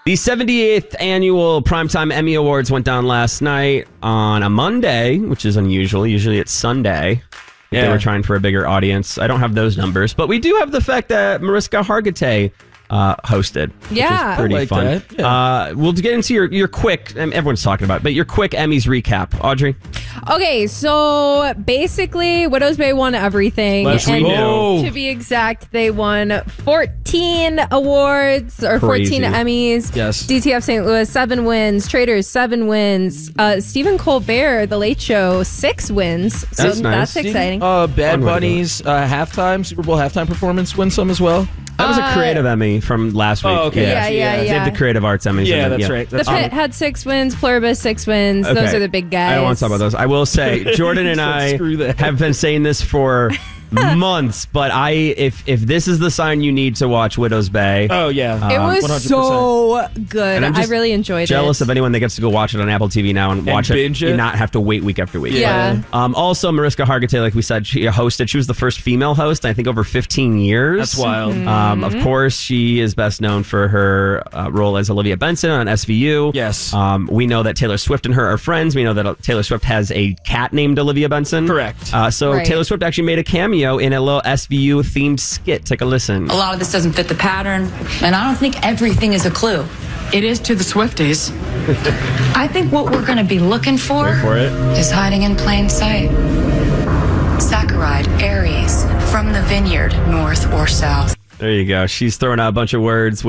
The 78th annual Primetime Emmy Awards went down last night on a Monday, which is unusual. Usually it's Sunday. They were trying for a bigger audience. I don't have those numbers, but we do have the fact that Mariska Hargitay hosted. Yeah. Which is pretty like fun. that. Yeah. We'll get into your quick, everyone's talking about it, but your quick Emmys recap. Audrey? Okay, so basically, Widows Bay won everything. Yes, we knew. To be exact, they won 14 awards or Crazy. 14 Emmys. Yes. DTF St. Louis, 7 wins. Traders, 7 wins. Stephen Colbert, The Late Show, 6 wins. So That's nice. that's exciting. Bad Fun way to do Bunny's Super Bowl halftime performance win some as well. That was a creative Emmy from last week. Oh, okay. Yeah. They have the creative arts Emmys. Yeah, and then- that's right. The That's Pit had 6 wins. Pluribus, 6 wins. Those Okay. are the big guys. I don't want to talk about those. I will say, Jordan and I Screw that. have been saying this for months, but if this is the sign you need to watch Widows Bay, Oh, yeah. It was 100%. so good. And I'm I just really enjoyed jealous it. of anyone that gets to go watch it on Apple TV now and watch binge it. and not have to wait week after week. Yeah. Also, Mariska Hargitay, like we said, she hosted. She was the first female host, I think, over 15 years. That's wild. Of course, she is best known for her role as Olivia Benson on SVU. Yes. We know that Taylor Swift and her are friends. We know that Taylor Swift has a cat named Olivia Benson. Correct. So Right. Taylor Swift actually made a cameo in a little SVU themed skit. Take a listen. A lot of this doesn't fit the pattern, and I don't think everything is a clue. It is to the Swifties. I think what we're going to be looking for it. is hiding in plain sight. Saccharide, Aries, from the vineyard, north or south. There you go. She's throwing out a bunch of words.